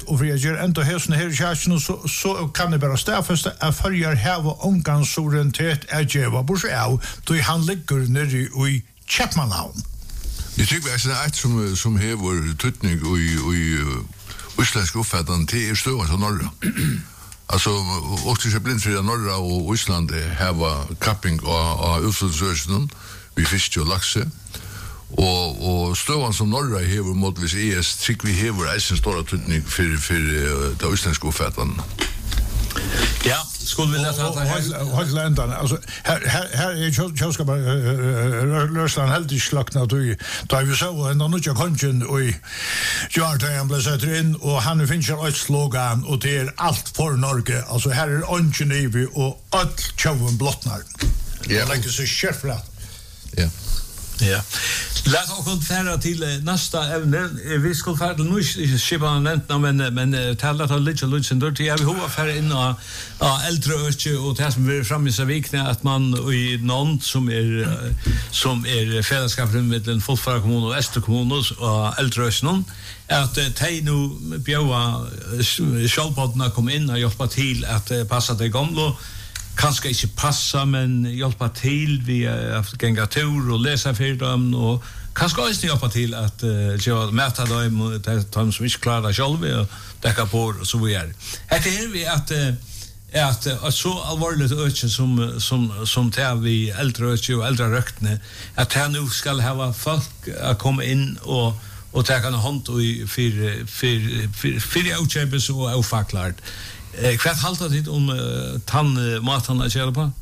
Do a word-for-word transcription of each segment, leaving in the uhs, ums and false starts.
och för jag gör ändå hästen här i kärchen så så kan det bara stäffast att förjar här och onkan suveränitet är jäva bors är då han ligger nere i Chapmantown. Jag tycker att det är ett som som här var tutning och i Isländsk uppfattning till är stöva till norra. Alltså också så blind för norra och Island här var capping och och utförsörjelsen vi fisk och laxe. Och och stövan som norra hever modvis E S tycker vi hever är en stor tutning för för det isländska uppfattningen. Ja, skulle vi läsa att Hollandan alltså här här här är jag ska bara lösa helt i slakna då då vi så en annan kongen och Jordan blev in och han finns ju ett slogan och det är allt för Norge alltså här är Ongenevi och allt tjoven blottnar. Ja, like så chefla. Ja. Ja. Låt oss konfera till nästa ämne. Vi ska fara till nu skipan nämnt men men tala till lite lite sen då till vi har för in och äldre öche och det som vi fram i så vikna att man i någon som är som är fällskapet mellan Folkfara kommun och Öster kommun och äldre öche någon att de nu bjöa skallpoddarna kom in och hjälpa till att passa det gamla kanske inte passa men hjälpa till vi att gänga tur och läsa för dem och kanske också hjälpa till att jag möta dem de som inte klarar själva och täcka på och så vidare. Här är vi att att att så allvarligt öke som som som tar vi äldre öke och äldre röktne att här nu ska ha folk att komma in och och ta en hand och för för för för utköpes och avfacklar. Eh kvart halta dit om uh, tann matan att köra på.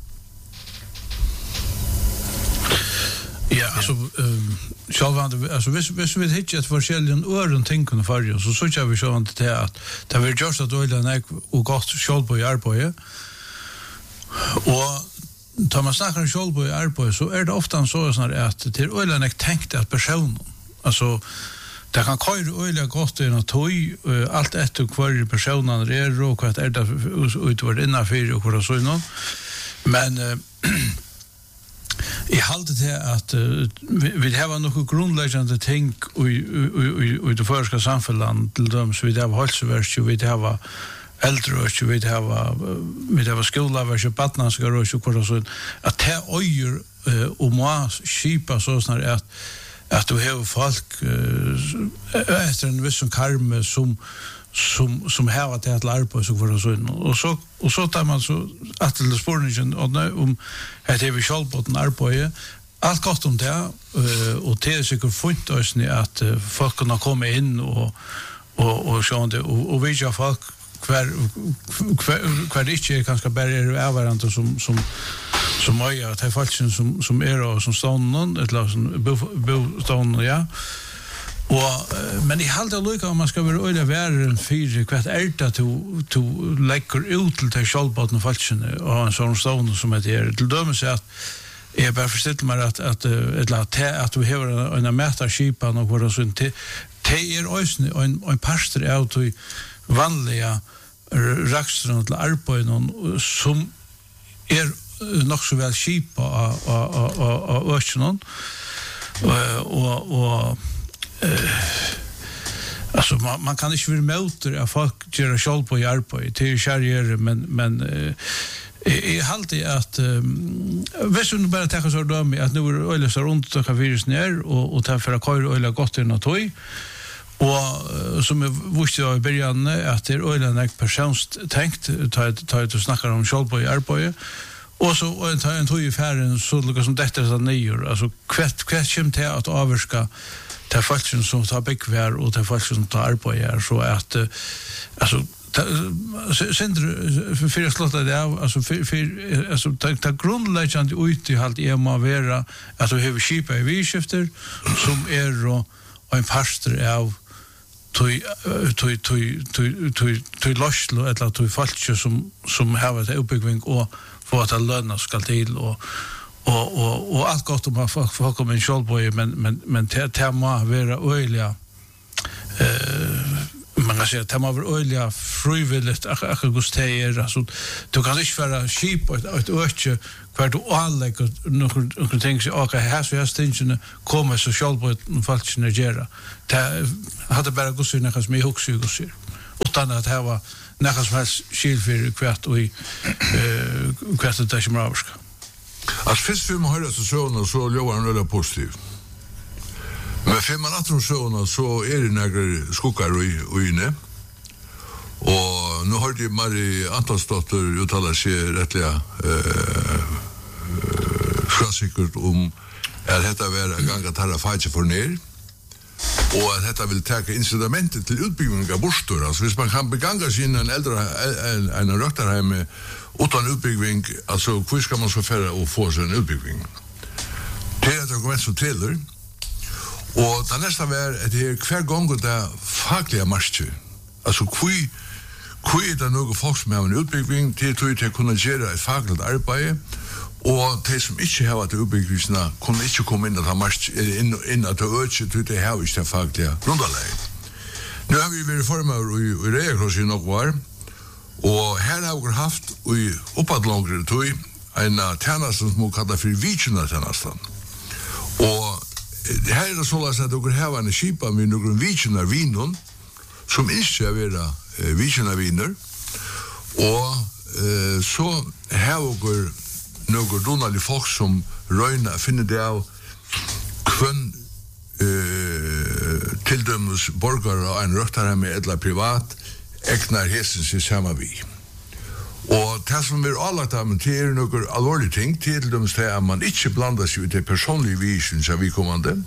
Ja, alltså ehm själva alltså vis vis vi hittar ett forskjelligen öron tänken för ju så så jag vi så att det att det vill just att öla när och gott skål på Jarboje. Och tar man snackar skål på Jarboje så är det ofta så sån att till öla när tänkt att person alltså det kan köra öliga gott i något toy allt efter kvar personen är och vad är det utvärd innanför och vad så någon men I halde det att vi har något grundläggande ting i det förska samhället till dem så vi har hälsovård vi har äldre och vi har vi har skola vi har barnen ska och så så att det öjer och må skipa så snar att att du har folk efter en viss karm som som som har varit att lära på så för så och så och så tar man så att det spårningen och om att det vi skall på den arbetet allt gott om det och det är säkert fint att folk kan komma in och och och så det och vi ju folk kvar kvar det inte kanske bara är överant som som som är att det folk som som är och som står någon ett lag som bo står ja och men I halda lukka om man ska vara öliga värren fyra kvart älta to to läcker ut till till skallbotten falschen och en sån stone som det är till dömes att är bara förstått mig att att ett lat att vi har en mätarskipan och vad så inte te är ösn en en pastor ut i vanliga raxstron till arbeten som är nog så väl skipa och och och ösnon och och Eh alltså man, man kan inte vara emot att folk gör själv på Jarboje till kärrier men men eh, är alltid att visst du bara tar så då med att nu är öle så runt och virus ner och och ta för att köra öle gott i något toy och som jag visste i början att det är öle en persons tänkt ta ta att snacka om själv på Jarboje och så och ta en toy i färden så lukar som detta så nyår alltså kvätt kvätt kom till att avska det folk som tar bekvär och det folk som tar arbete så att alltså center för för slotta det alltså för för alltså ta grundläggande ut i halt är man vara att du har skipa i vidskifter som är och en pastor av tui tui tui tui tui tui lostlo eller tui folk som som har ett uppbyggning och för att löna ska till och och och och allt gott om folk folk kommer en skallboje men men men det må vara öliga eh man kan säga det må vara öliga frivilligt att gustejer alltså du kan inte vara sheep ett öche kvar du alla något något ting så okej här så jag stingen kommer så skallboje folk när göra det hade bara gustejer som i huxsug och så utan att det var näka som helst skil för kvart och i kvart det som avska. Alltså först för man höra så så så lovar han öle positiv. Men för man att så så är det några skockar och inne. Och nu har det Marie Antonsdotter uttalar sig rättliga eh säkert om att detta vara gånga tarra fight för ner. Och att detta vill ta incitamentet till utbyggning av bostäder. Alltså hvis man kan beganga sig in en äldre en, en röktarhem utan utbyggning, alltså hur ska man så färra och få sig en utbyggning? Det är att det kommer så till. Och det nästa var att det är kvar gånger där fackliga marscher. Alltså hur hur är det några folk som har en utbyggning till att kunna göra ett fackligt arbete. Og de som ikke har vært utbyggvisene kunne ikke komme inn at ha marsk, inn, inn at ha øtset ut det her ikke det faglige grunderleie. Nå har vi vært former i, i Reakross i nok var, og her har vi haft i oppadlangere tog en tjeneste som vi kallar for Vikjuna-tjenesten. Og her er det sånn at dere har en skipa med noen Vikjuna-vinen som ikke har vært uh, Vikjuna-viner, og uh, så har dere några donalige folk som røyna finner det av kvønn uh, tildømmes borgere og en røktarhem eller privat eknar hesens i samme vi. Og det som er avlagt av, men det er noen alvorlige ting, tildømmes det at man ikke blander seg ut i personlige visen som vi kommande,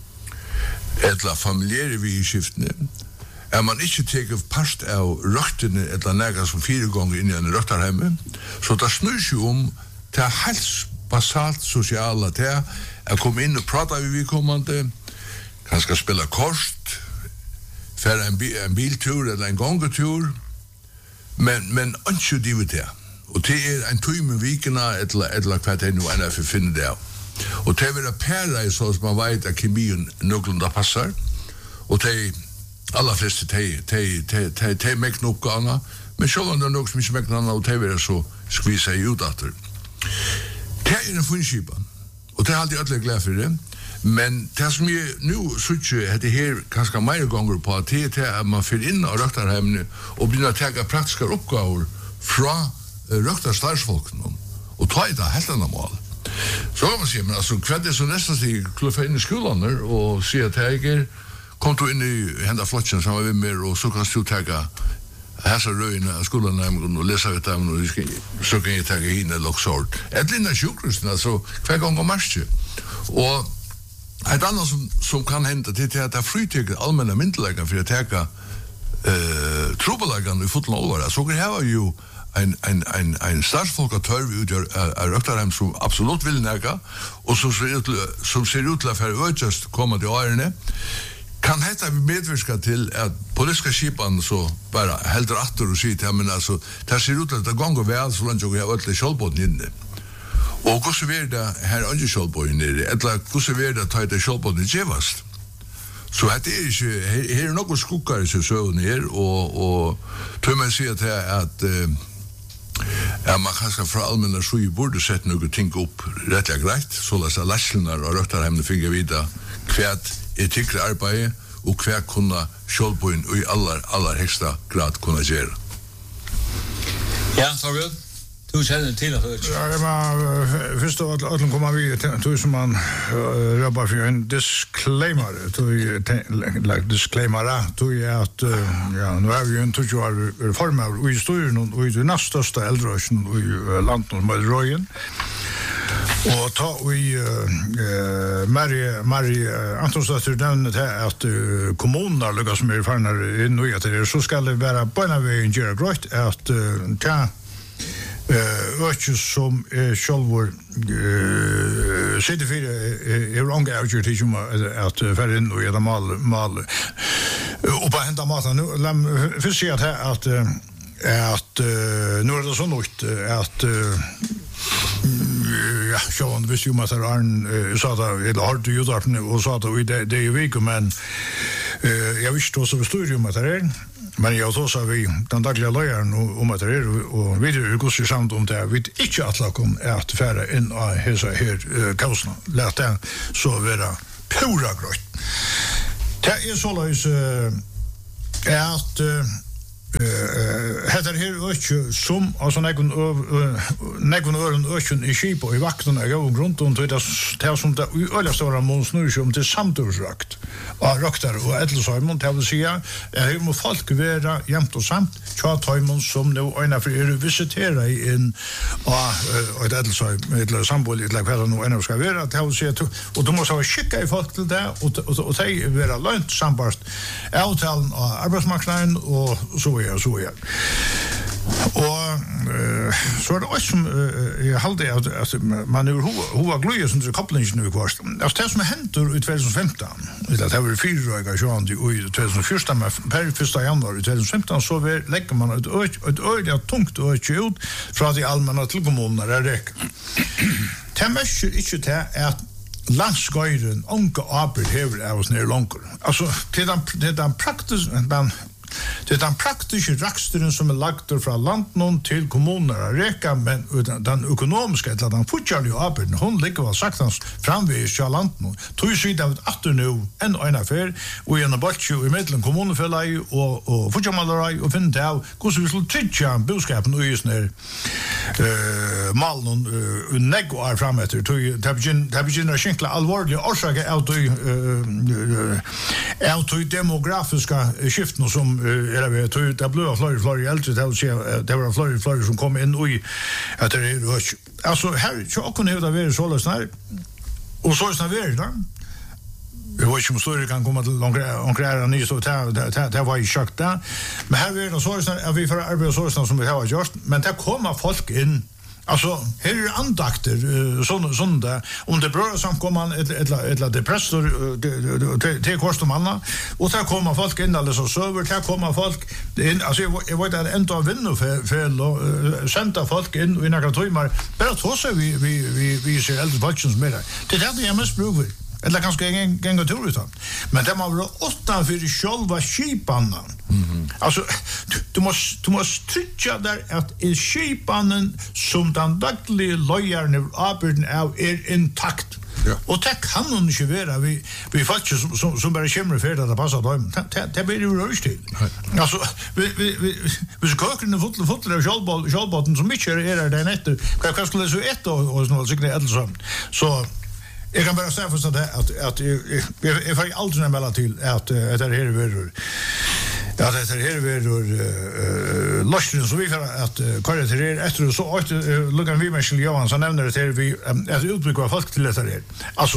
eller familiære visskiftene, er man ikke teker part av røktene eller nega som fire ganger inn i en røktarhem, så det snur seg om det er helt basalt sosiala til å komme inn og prate med vi kommande, kanskje spille kost, fære en, bi en biltur eller en gongetur, men, men ikke de vet det. Og det er en tøy med vikene, eller, eller hva det er noe enn jeg får finne det. Og det er være pære i så som man vet at kemien noenlunde passer, og det aller fleste det er mekkene oppganger, men selv om det er noe som ikke mekkene og det er så skviser jeg ut etter. Det er en funnskipan, og det er alltid ødelig glad for det, men det som jeg nu sutser er det her ganske mer ganger på, at det er at man fyrer inn av røktarhemmene og begynner å ta praktiske oppgaver fra røktarstarfolkene, og ta i det helt annet mål. Så kan man si, men altså, hva er det som nesten stig kluffer inn i skolene og sier at jeg er, kom du inn i henda flotjen sammen med meg, og så kan du ta hessa røyene av skolene og lesa ut dem, og så kan jeg takke henne loksort. Et linna sjukrusen, altså, hver gang om marsje. Og et annet som, som kan hende til at det frytikker allmenne myndelagen for å takke uh, trobelagen i fotland over. Så her var jo en, en, en, en statsfolk av tørv ut av Røktarheim som absolutt vil nægge, og som ser ut til, som ser ut til å være økjøst kommende årene, kan hetta vi medverka til at politiska skipan så bara heldur atter og sier til, men altså, det ser ut til at det ganger vel så langt jeg har ødelig kjølbåten inne. Og hvordan er det her andre kjølbåten nere, eller hvordan er det at det kjølbåten gjevast? Så det er ikke, her, her er noen skukkar i seg søvn her, og, og tog man sier til at uh, ja, man kanskje fra allmennar sui burde sett noen ting opp rettelig greit, så la seg lassenar og røktarheimene finner videre kvært er tykkere arbeid, og hva kunne kjølbøyen i aller, aller høyeste grad kunne gjøre. Ja, Torbjørn, du kjenner til at det. Ja, jeg var først av at alle kommer vi til som man røper for en disclaimer, like disclaimer, tog jeg at ja, nå er vi jo en tog jo er former i historien, og i det nest største eldrøsjen i landet som er Røyen. Og ta vi uh, Marie, Marie Antonsdotter nevnet her at uh, kommunen har lykkes med farnar inn og at det så skal det være bøyna veien gjøre grøyt at uh, ta uh, økje som er sjølvor uh, sitte fire er unge avgjørt ikke om at færre inn og gjøre mal, mal og på henta maten. La meg først si at her at, uh, at uh, nå er det sånn ut at uh, ja, så han visste jo at Arn uh, sa det, eller har du gjort og sa det, det, det er jo ikke, men uh, jeg visste også ved studiet om at det er, men jeg også sa vi den daglige løyeren om at det er, og videre er gosset samt om det, vi ikke at lakom er at færre inn av hese her uh, kausene, let det så være pura grøtt. Det er så løys uh, at uh, heter her ökje som alltså någon någon öron ökjen i skip och i vakten är jag runt och det är som det öliga stora monster som till samtursrakt och raktar och Edelsheim det vill säga är må folk vara jämt och samt tja tajmon som nu ena för er visitera in och ett Edelsheim med sambol ett lag nu ena ska vara det vill säga och då måste vi skicka i folk till det och och säga vara lönt sambart avtalen och arbetsmarknaden och så är så är og uh, så er det også som uh, jeg halde at, at man er hova gløye som det kopplingen nu i kvarst. Altså det som hentur i tjúgu femtan, eller det var fire røyga sjående i tjúgu fjórtan, men per første januar i tjúgu femtan, så vi legger man et øyelig tungt øyelig ut fra de allmänna tilkommuner er rek. Det mest ikke til at landsgøyren unge arbeid hever av oss nere langer. Altså, til den, den praktisk, men det er den praktiske raksteren som er lagt fra landen til kommuner og reka, men den økonomiske, eller den fortsalige arbeiden, hun ligger vel sagt hans framvis til landen. Tog siden av et atter nå enn en affær, og gjennom Baltje og i middelen kommunefellag og, og fortsamallerai, og finne til av hvordan vi skulle trydja budskapen og just ned uh, malen uh, negg og er frametter. Det begynner å skinkle alvorlige årsaker av de av de demografiske skiftene som är det tror det blev fler fler äldre det vill det var fler fler som kom in och att det är alltså här så kunde det vara så lösnar och så är det där jag vet inte om så det kan komma till långa ny så det det var ju chock där men här är det så att vi för arbete så som vi har gjort men det kommer folk in. Alltså, här är andakter, sån, sån där, om det berör samkomman, eller det präster till korsdomarna, och där kommer folk in alldeles och söver, där kommer folk in, alltså jag vet att ändå av vinnofel och sända folk in och i några timmar, bara trots att vi, vi, vi, vi ser äldre folk som är där. Det är det jag mest brukar. Eller kanske en gång tur utan. Men det måste vara åtta för själva skipannen. Mm-hmm. Alltså, du, du måste, du måste trycka där att är skipannen som den dagliga löjaren av arbeiden är, är intakt. Ja. Och det kan hon inte vara. Vi, vi folk som, som, som bara kommer för att det passar dem. Det, det blir ju rörst till. Alltså, vi, vi, vi, vi ska köka den fotla fotla av kjallbåten som inte är där nätter. Vad skulle det så ett och, och sånt signa Edelsheim. Så jag kan bara säga för så där att att jag jag får aldrig nämna till att det här är väl ja det här är väl lösningen så vi för att köra till det efter så att Lukas Wimersel Johan så nämner det här vi att utbygga folk till det här. Alltså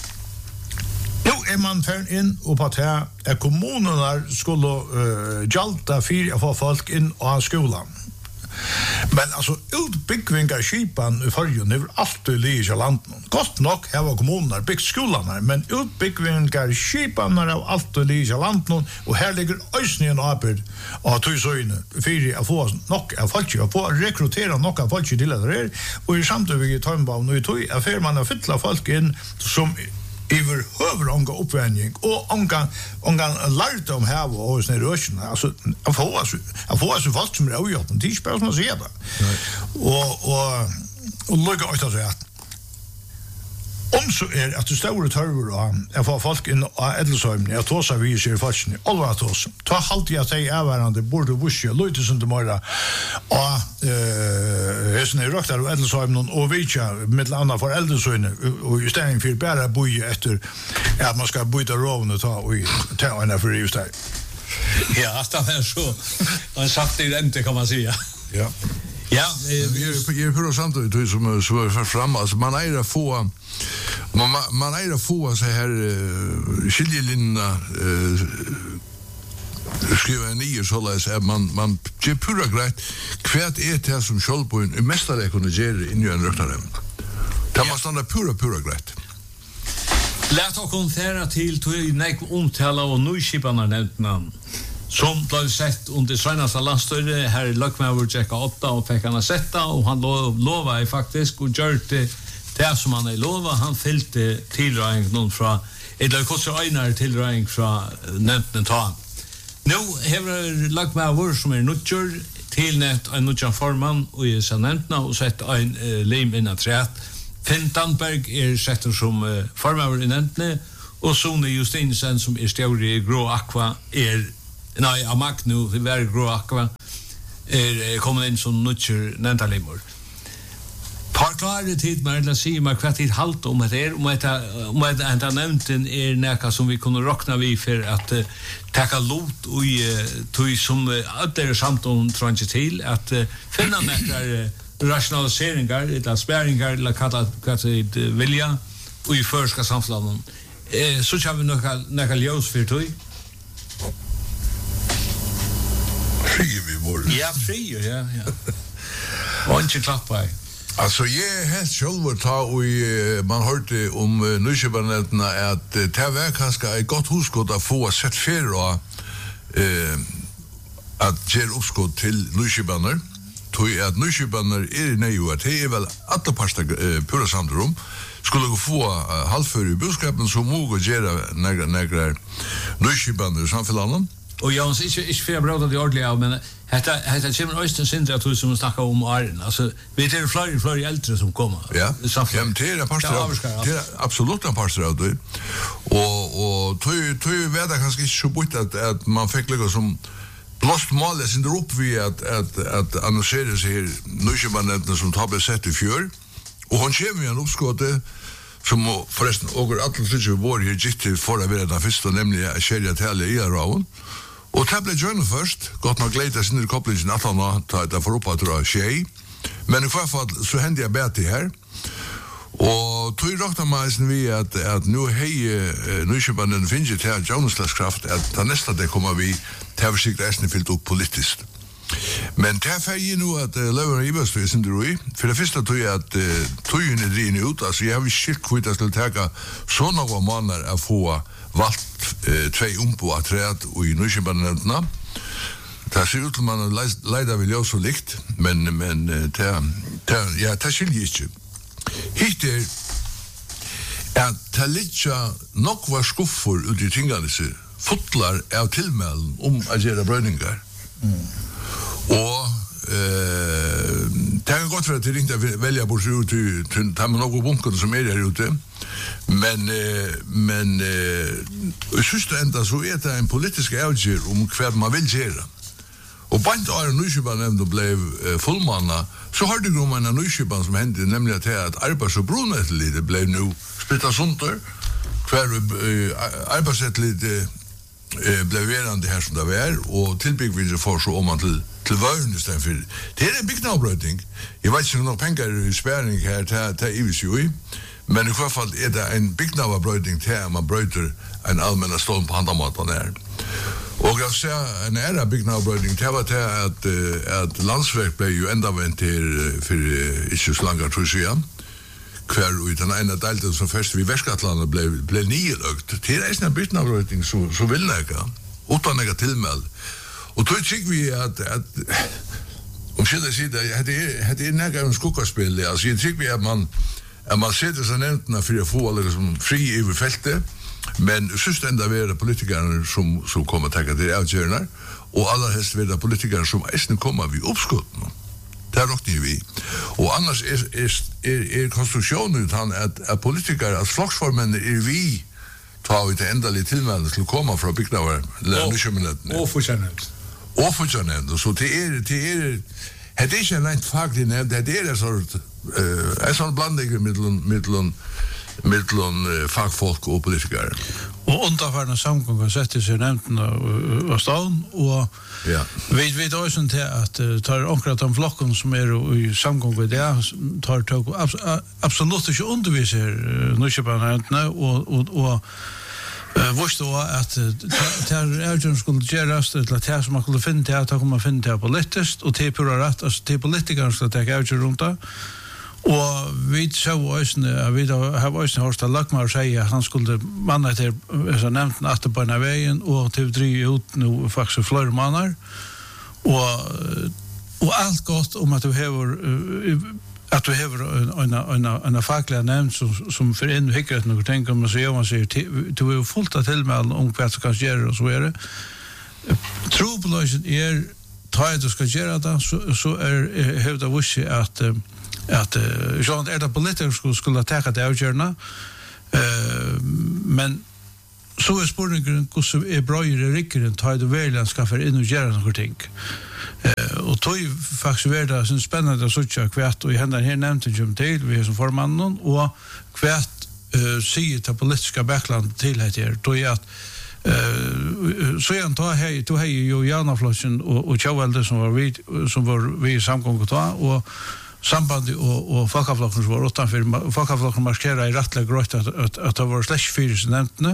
nu är man för in och på att här är kommunerna skulle uh, jalta för att få folk in och skolan. Men alltså utbyggvingar skipan i förrjun är alltid lysa landen. Gott nog här var kommuner byggt skolan men utbyggvingar skipan är alltid lysa landen och här ligger ösnen en arbet och tysöjne för att få nog av folk att få rekrytera nog av folk till det här och i samtidigt Tømbaum och i tog affär man har fylla folk in som över huvudonga uppvärmning och onga onga lärdom här och såna rösten alltså jag får alltså jag får alltså folk som är ojobb och det spelar som säger det och och och lugga ut att säga om så är att du stora törver och jag får folk in och Edelsheim jag tror så vi ser faktiskt allvar att oss ta halt jag säger överande borde wish you lite som tomorrow och eh är det rakt att Edelsheim och Vicha med andra för Edelsheim och istället för bara bo efter att man ska byta rån och ta och ta en för just det. Ja, det är så. Man sagt det inte kan man säga. Ja. Ja, jag jag hör samtidigt som så för fram alltså man är att få man man är att få så här skiljelinjerna skriva en ny så läs att man man ger pura grejt kvärt är det som skallboen i mästare kunde göra in i en röktare. Det måste stanna pura pura grejt. Låt oss konferera till till näck omtala och nyskiparna nämnt namn. Som blev sett under senaste landstörre här i Lökmäver checka åtta och fick han sätta och han lov, lovade faktiskt och gjorde det som han är lovat. Han fyllde tillröjning någon från eller kostar einar tillröjning från nämnden ta. Nu har Lökmäver som är nutcher tillnätt en nutcher forman och i sen nämndna och sett en uh, lim innan träet. Finn Tandberg är sett som uh, forman i nämndne och Sone Justinsen som är stjärre i grå aqua är nej, Amak nu, det var grå aqua. er kommet inn som nødger nevntalimor. Par klare tid med eller sier meg hva tid halt om det er, om at om at han nevnten er nekka som vi kunne rokna vi for at uh, taka lot og uh, tog som uh, er samt om tranje til at uh, finna nekkar uh, rationaliseringar, eller spæringar, eller hva det uh, vilja og i førska samfunnet. Uh, så kjem vi nekka, nekka ljøs for tog. Fri vi vår. Ja, fri, ja, ja. Og ikke klappa jeg. Alltså jag helt själv ta och man hörde om uh, Nysjöbanelterna att uh, det var kanske ett gott husskott att få sett för och uh, att ge uppskott till Nysjöbaner. Tog att Nysjöbaner är nej att det är väl alla pasta uh, pura samrum skulle gå få uh, halvför i budskapen som må göra några några Nysjöbaner samfällan. Och jag är inte inte för bra att det ordentligt av men Hetta hetta kommer Øystein Sindre at som snackar om Arn. Alltså vi det är fler fler äldre som kommer. Ja. Jamen det er pastor. Det er absolut en pastor av det. Och och tøy tøy vet jag kanske inte så bort att att man fick lika som blåst mål sin upp vi att att att annonsera sig här Nysjöbanelterna som tar besätt i fjör. Och hon kommer ju en uppskottet som förresten över alla sitter vi var här gick till förra veckan den första nämligen att skilja till i Iran. Og det ble journal først, godt nok leita sin i kopplingen at han har tatt det for opp at det var tjej. Men i hvert fall så hendte jeg bedre her. Og tog råkta meg sin vi at, at nå hei uh, Nysjöbanen finnes til at journalslagskraft at det neste det kommer vi til å forsikre eisen fyllt opp politisk. Men det er ferie nå at uh, Løven Ibers er sin drøy. For det første tog jeg at uh, togene driner ut. Altså jeg har ikke skilt kvitt jeg skulle teka så noen måneder å få valgt eh, tvei umbo at træt og i Nysjöbanelterna. Det ser ut til man leida vil jo så likt, men, men det, det, ja, det skiljer ikke. Hitt er at det litt nok var skuffer ut i tingene seg, fotlar av tilmelen om å gjøre brøyningar. Mm. Og eh, det kan godt være at det ringte å velge bort ut til, til, til noen bunkene som er her ute, men eh, men eh, i sista ända så är det en politisk avgjør om hva man vill göra. Och bant är Nysjöbanen blev eh, fullmanna så har det om en Nysjöban som hände nämligen att att arbets- och bronettligt blev nu splittat sunter kvar eh, arbetsettligt eh, blev verande här som det var och tillbyggelse för så om man till till värn istället för det är en byggnadsbrötning. Jag vet inte hur några pengar i spärring här till till I V C U. Men i hvert fall er det en byggnadsbrøydning til at man brøyder en allmenn stånd på handamaten her. Og jeg ser en ære byggnadsbrøydning til at, at, at landsverk ble jo enda vent til for ikke så langt tror jeg hver ut den ene delten som først vi Vestgatlandet ble, ble nyløgt. Til reisen av byggnadsbrøydning så, så vil jeg ikke, uten jeg tilmeld. Og tog tykker vi at, at om skillet sier det, det er nægget en skukkerspill, altså jeg tykker vi at man at man setter seg nevntene for å få liksom, fri over feltet, men synes det enda være politikerne som, som kommer til å til avgjørende, og aller helst være politikere som eisen kommer vi oppskåttene. Det råkner vi. Og annars er, er, er, er konstruksjonen utan at, at politikere, at floksformene er vi tar vi til endelig tilmelding til å komme fra bygnader, eller Nysjöbanelterna. Og fortjennevnt. Og fortjennevnt. Så det er, det er, det er ikke en rent faglig nevnt, det er en sort Uh, en sånn blanding mellom mellom mellom uh, fagfolk og politikere. Og underfarne samgånger setter seg nevnten av, av staden, og ja. vi vet også til at uh, tar omkring de flokkene som er i samgånger i det, tar tog abs absolutt ikke underviser uh, Nysjöbanelterna, og, og, og uh, visste også at det er avgjørende skulle gjøres, eller at det som man skulle finne til, at man finne til politisk, og til pura rett, altså til politikerne skulle ta avgjørende rundt det. Og vi så også, vi har også hørt at Lagmar sier at han skulle manna til, som nevnt, at det på en veien, og til å drive ut nå faktisk flere mannar. Og, og alt godt om at du hever, at du hever en, en, en faglig nevnt som, som for inn og hikker etter noen ting, men så gjør man sier, du er jo fullt av tilmeld om hva som kan gjøre, og så er det. Trobeløysen er, ta at du skal gjøre det, så, så er hevda vussi at at uh, sånn er det politikere skulle, skulle ta det avgjørende, uh, men så er spørningen hvordan er brøyere rikkeren ta det veldig han skaffer inn og gjøre noen ting. Uh, og tog faktiskt var det så spännande att söka kvärt och i hända här nämnde ju till vi som formannen och kvärt uh, säger till politiska backland till heter då är att uh, så jag tar här då har ju Janne Flossen och och Chauvalde som var vi som var vi samgång då och samband och och folkaflocken var utanför folkaflocken markera i rättliga grått att att, att det var slash fyra nämnde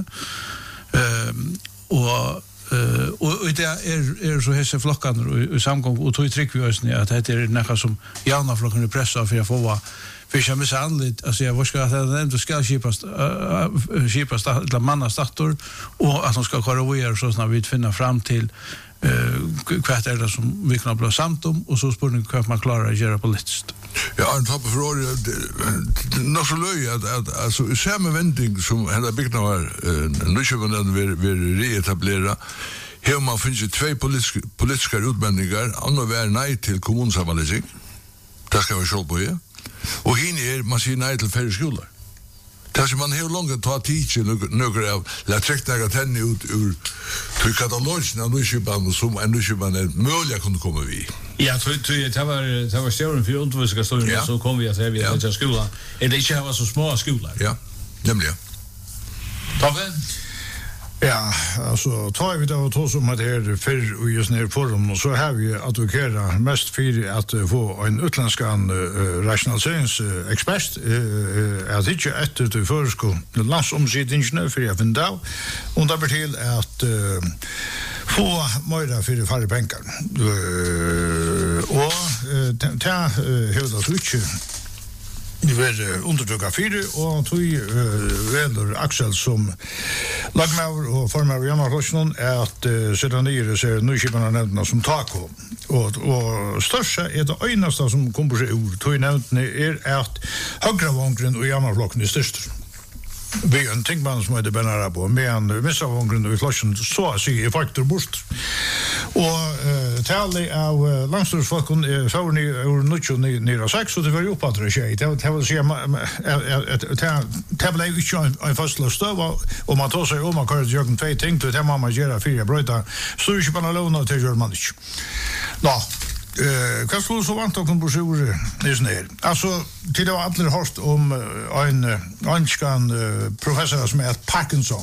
ehm och Uh, och, och det är, är så hese flockan i, i samgång och tog tryck vi oss att det är något som gärna flocken i pressa för att få vara för jag med sannligt alltså jag ska att det ändå ska skipas uh, skipas till manna startor och att de ska köra över så snart vi finner fram till eh kvart är det som vi kan bli samt om och så spår ni hur man klarar att göra politiskt. Ja, en topp för år nå så löj att att alltså samma vändning som hela byggnaden var nu ska man vi vi reetablera här man finns ju två politiska politiska utbildningar andra var nej till kommunsammanläggning. Det ska vi sjå på ja. Och hin är man ser nej till färre skolor. Det som man hur långt tar tid några av la träckta tenni ut ur till katalogen och nu köpa som en nu köpa en möjliga kunde komma vi. Ja, tror tror det var det var större för undervisning så ja. Så kom vi att säga vi ja. Till skolan. Är det inte var så små skolor? Ja, nämligen. Tobbe Ja, alltså tar vi då och tar som att det är för och just ner forum och så har vi advokera mest för att få en utländsk uh, rationaliseringsexpert uh, att inte efter till förskol landsomsättningen för jag finner då och det betyder att uh, få mer för färre pengar uh, och uh, ta uh, hela switch det var undertrycka fyra och tog uh, vänder Axel som lagmaur och formar Janne Flossen är att uh, sedan nere så nu kiparna nämnderna som tako och och största är det enaste som kommer sig ur tog nämnderna är att högra vångren och Janne Flossen är störst. Vi en tingman som heter Benara på men vissa vångren och Flossen så att säga faktor bort. Och uh, tali av uh, landstorsfolken uh, för ni ur nucho nere sex och det var ju på att det sker. Det det vill säga det blev ju en fastslå stöva och man tar sig om man kör jorden två ting till det man gör fyra bröta så är ju på låna till gör man inte. Nå Eh, vad skulle så vant att på sjur är snär. Alltså till det var alla hört om en anskan professor som heter Parkinson.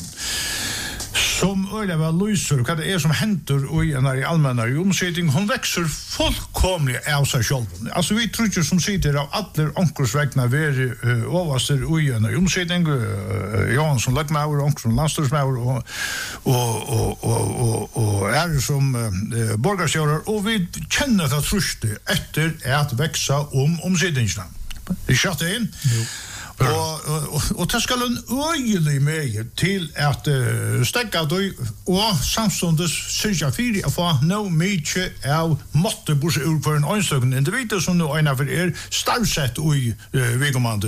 Som öle var löser vad det är som händer och i en i allmänna omsättning hon växer fullkomligt av sig själv. Alltså vi tror ju som sitter av alla onkurs vägna ver överster och i en omsättning Jan som lagmaur onkur som landstorsmaur och och och och och är som uh, borgarstjórar och vi känner att truste efter att växa om omsättningen. Vi chatte in. Och och och det ska en öjlig med till att uh, stäcka då och samstundes syrja fyra för no mycket av måtte bors ur för en ansökan individ som nu en av er startsett och i vägkommande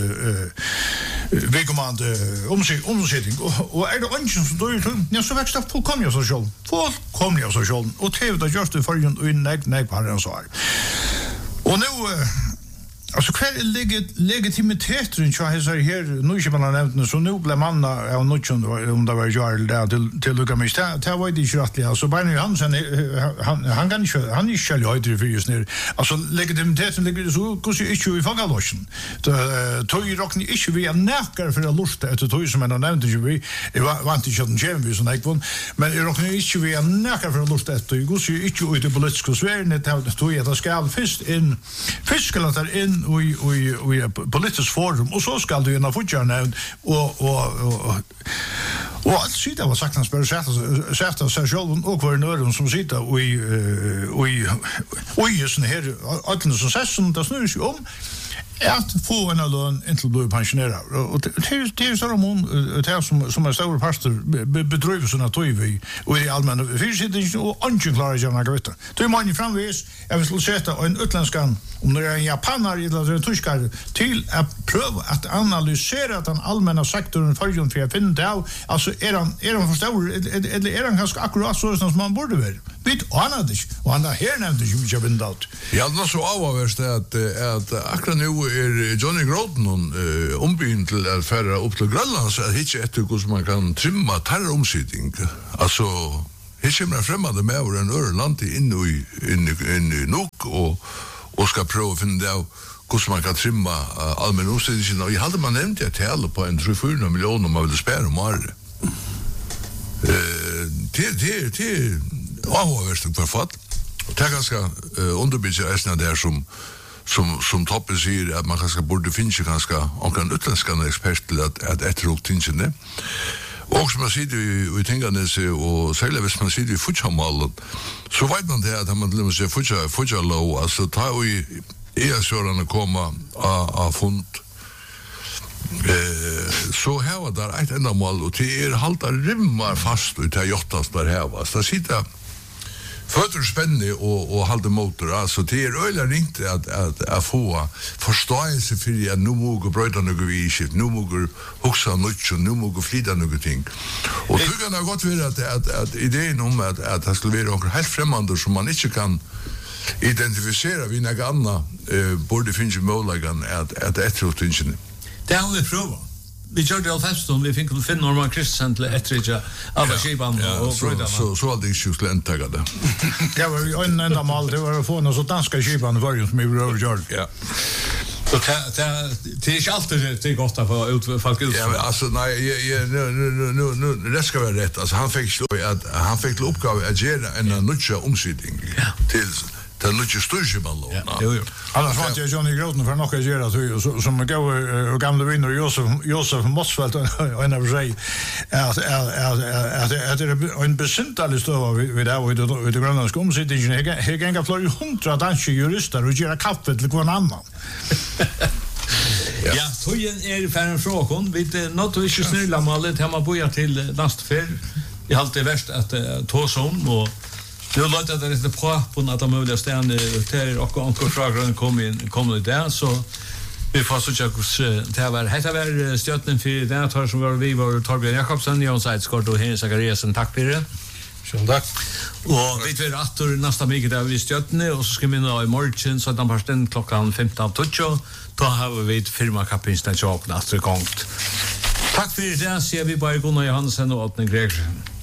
vägkommande omsättning och är det ingen som då ja så växte på kom jag så själv på kom jag så själv och det var just det för en in nej nej på den så här och nu alltså kvar ligger legitimiteten så här så här nu ska man nämna så nu blir man av något om det var Jarl där till till Lucas Mist det var det ju rättligt alltså Benny Hansen han han kan inte han är själv höjder för just nu alltså legitimiteten ligger så hur ska ju i fångalossen tog ju rockni inte vi är näkar för att lusta att tog som man nämnde ju vi var inte så den gem vi så nej men är rockni inte vi är näkar för att lusta att hur ska ju inte ut i politiska sfären det tog jag att ska först in fiskalatar in vi vi vi politiskt forum och så ska det ju na fortsätta och och och och allt sitter var sagt han spör sätta sätta sig själv och var nörden som sitter och i och i och i sån här allt som session det snurrar sig om att få en lön inte bli pensionerad och det det är så de det som som är stor pastor bedriver såna tv och i allmänna fysiska och anklagar jag några vet du är man framvis jag vill sätta en utländsk om det är en japaner eller en tyskar till att pröva att analysera den allmänna sektorn för ju för att finna det alltså är han är han förstår eller är han ganska akkurat så som man borde vara bit anades och han här nämnde ju mycket vindalt ja det så avvärst att att akkurat nu är Johnny Groton uh, ombygd till att färra upp till Grönland så att hitcha ett hur man kan trimma terroromsättning alltså Her kommer fremmede med over en øre land inn i, inn, inn i nok, og, og skal prøve å finne det av hvordan man kan trimma uh, allmenn omstillingen. Og jeg hadde man nevnt jeg tale på en tre til fire millioner man ville spære om året. Uh, det er det er avhåverst for fatt. Og det er ganske uh, underbygget resten der som som som Toppe sier at man kanskje burde finne ganske omkring utlandskende ekspert til at, at etterråk tingene. Og som man sier i tingene, og særlig hvis man sier i futsamalen, så vet man det at man til å si futsalov, altså ta jo i E-asjørene komme av, av fund, eh, så her var der et enda mål, og det er halvt rimmar fast ut til jottast der her var. Så det sitter fötter spänne och och hålla motor alltså det är öliga ringt att att att få förståelse för att nu måste bröda något vis nu måste huxa mycket nu måste flytta något ting och det kan ha gått vara att att att idén om att att det skulle vara något helt främmande som man inte kan identifiera vid några andra eh borde finnas möjligheten att att efterutvinna det har vi provat. Vi gör det allfästom, vi fick finna Norman Kristiansen till ettrija alla skiban och bröderna. Så så hade jag ju skulle inte ta det. Ja, var en enda mal det var att få några så danska skiban var som vi rör gör. Ja. Så det det är inte alltid det är gott att få ut folk ut. Ja, alltså nej, jag nu nu nu nu det ska vara rätt. Alltså han fick slå att han fick uppgave att göra en nutcha omsättning till det är inte större ballon. Jo, jo. Annars var jag Johnny Groten för något att göra så som går och gamla vinner Josef Josef Mossfeldt och en av sig att att att det är en besyntalig stova vi där vid det grönländska omsättningen här gänga flera hundra danska jurister och göra kaffe till någon annan. Ja, tojen är för en fråga. Vi något vi ska snurra malet hemma boja till lastfär. Jag har alltid värst att ta som och nu låter det lite på på att de möjliga ställen till och ankor frågor kommer in kommer där så vi får så jag det var heter var stötten för det tar som var vi var Torbjörn Jakobsen Jan Seidskort och Henrik Zachariasen tack för det. Själv tack. Och vi vill att nästa vecka där vi stötten och så ska vi nå i morgon så att de har ständ klockan femton tjugo då har vi ett firma kapinstad jag nästa gång. Tack för det, ser vi bara Gunnar Johansen och Åtne Gregersen.